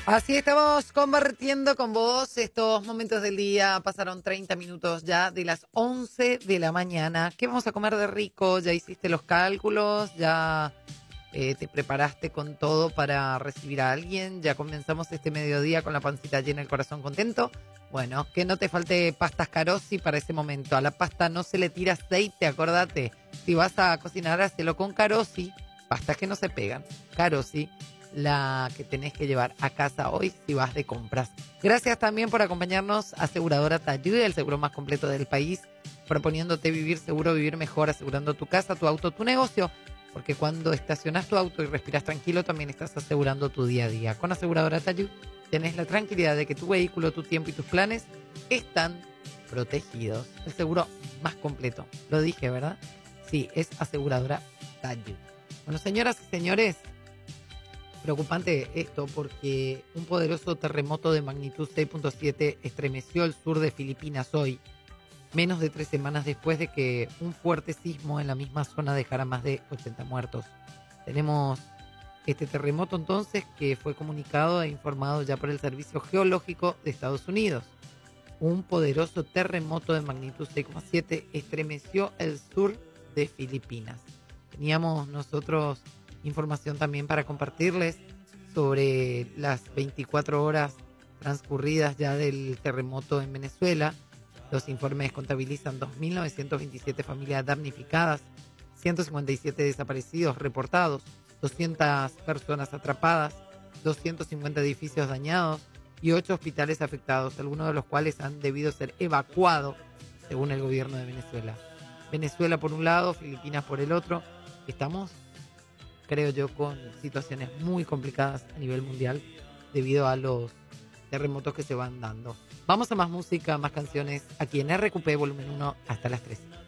Así estamos compartiendo con vos estos momentos del día. Pasaron 30 minutos ya de las 11 de la mañana. ¿Qué vamos a comer de rico? ¿Ya hiciste los cálculos? ¿Ya te preparaste con todo para recibir a alguien? ¿Ya comenzamos este mediodía con la pancita llena, el corazón contento? Bueno, que no te falte pastas Carosi para ese momento. A la pasta no se le tira aceite, acordate. Si vas a cocinar, hacelo con Carosi. Pastas que no se pegan. Carosi, la que tenés que llevar a casa hoy si vas de compras. Gracias también por acompañarnos, Aseguradora Tayud, el seguro más completo del país, proponiéndote vivir seguro, vivir mejor, asegurando tu casa, tu auto, tu negocio, porque cuando estacionas tu auto y respiras tranquilo, también estás asegurando tu día a día. Con Aseguradora Tayud tenés la tranquilidad de que tu vehículo, tu tiempo y tus planes están protegidos. El seguro más completo. Lo dije, ¿verdad? Sí, es Aseguradora Tayud. Bueno, señoras y señores, preocupante esto porque un poderoso terremoto de magnitud 6.7 estremeció el sur de Filipinas hoy, menos de 3 semanas después de que un fuerte sismo en la misma zona dejara más de 80 muertos. Tenemos este terremoto entonces que fue comunicado e informado ya por el Servicio Geológico de Estados Unidos. Un poderoso terremoto de magnitud 6,7 estremeció el sur de Filipinas. Teníamos nosotros información también para compartirles sobre las 24 horas transcurridas ya del terremoto en Venezuela. Los informes contabilizan 2.927 familias damnificadas, 157 desaparecidos reportados, 200 personas atrapadas, 250 edificios dañados y 8 hospitales afectados, algunos de los cuales han debido ser evacuados, según el gobierno de Venezuela. Venezuela por un lado, Filipinas por el otro. Estamos, creo yo, con situaciones muy complicadas a nivel mundial debido a los terremotos que se van dando. Vamos a más música, más canciones aquí en RQP Volumen 1 hasta las 3.